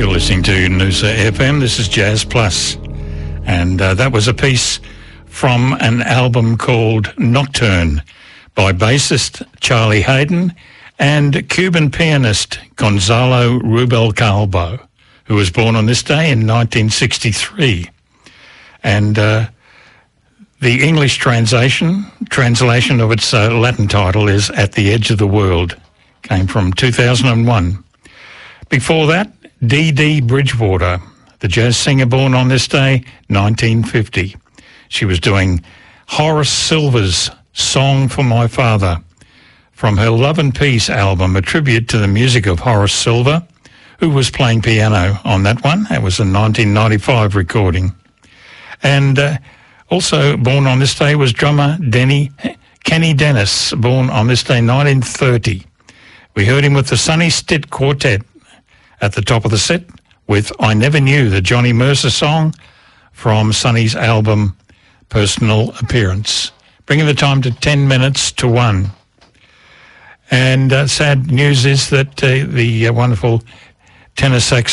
You're listening to Noosa FM. This is Jazz Plus. And that was a piece from an album called Nocturne by bassist Charlie Haydn and Cuban pianist Gonzalo Rubalcaba, who was born on this day in 1963. And the English translation of its Latin title is At the Edge of the World. Came from 2001. Before that, Dee Dee Bridgewater, the jazz singer born on this day, 1950. She was doing Horace Silver's Song for My Father from her Love and Peace album, a tribute to the music of Horace Silver, who was playing piano on that one. That was a 1995 recording. And also born on this day was drummer Kenny Dennis, born on this day, 1930. We heard him with the Sonny Stitt Quartet at the top of the set with I Never Knew, the Johnny Mercer song from Sonny's album Personal Appearance. Bringing the time to 10 minutes to 1. And sad news is that the wonderful tenor saxophone